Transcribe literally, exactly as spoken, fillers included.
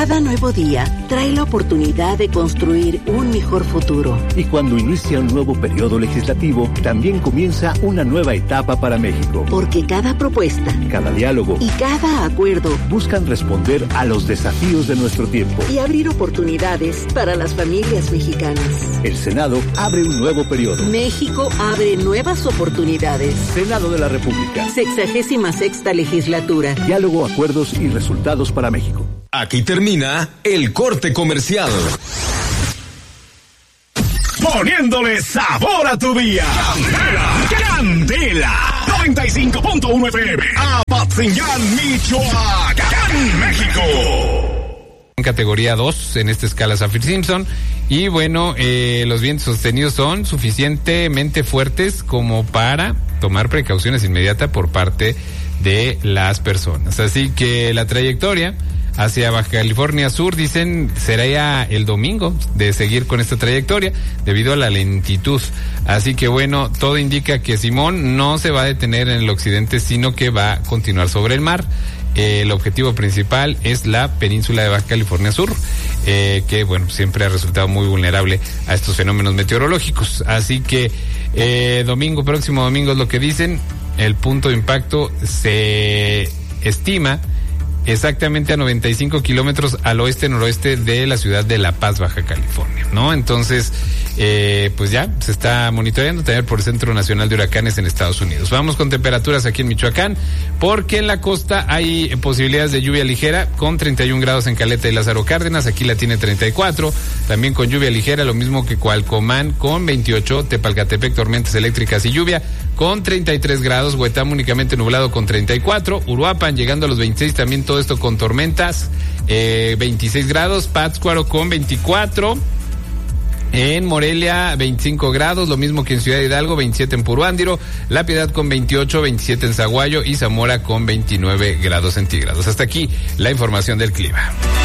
Cada nuevo día trae la oportunidad de construir un mejor futuro. Y cuando inicia un nuevo periodo legislativo, también comienza una nueva etapa para México. Porque cada propuesta, cada diálogo y cada acuerdo buscan responder a los desafíos de nuestro tiempo y abrir oportunidades para las familias mexicanas. El Senado abre un nuevo periodo. México abre nuevas oportunidades. Senado de la República. Sexagésima sexta legislatura. Diálogo, acuerdos y resultados para México. Aquí termina el corte comercial. Poniéndole sabor a tu día. Candela, Candela, noventa y cinco punto uno F M, Apatzingán, Michoacán, México. En categoría dos en esta escala Saffir-Simpson. Y bueno, eh, los vientos sostenidos son suficientemente fuertes como para tomar precauciones inmediatas por parte de las personas. Así que la trayectoria hacia Baja California Sur, dicen, será ya el domingo de seguir con esta trayectoria debido a la lentitud. Así que bueno, todo indica que Simón no se va a detener en el occidente, sino que va a continuar sobre el mar. Eh, el objetivo principal es la península de Baja California Sur, eh, que bueno, siempre ha resultado muy vulnerable a estos fenómenos meteorológicos. Así que eh, domingo, próximo domingo es lo que dicen. El punto de impacto se estima exactamente a noventa y cinco kilómetros al oeste-noroeste de la ciudad de La Paz, Baja California, ¿no? Entonces, eh, pues ya se está monitoreando también por el Centro Nacional de Huracanes en Estados Unidos. Vamos con temperaturas aquí en Michoacán, porque en la costa hay posibilidades de lluvia ligera con treinta y un grados en Caleta y Lázaro Cárdenas, aquí la tiene treinta y cuatro, también con lluvia ligera, lo mismo que Cualcomán con veintiocho, Tepalcatepec tormentas eléctricas y lluvia con treinta y tres grados, Huetán únicamente nublado con treinta y cuatro, Uruapan llegando a los veintiséis, también todo esto con tormentas, eh, veintiséis grados, Pátzcuaro con veinticuatro, en Morelia veinticinco grados, lo mismo que en Ciudad Hidalgo, veintisiete en Puruándiro, La Piedad con veintiocho, veintisiete en Zaguayo y Zamora con veintinueve grados centígrados. Hasta aquí la información del clima.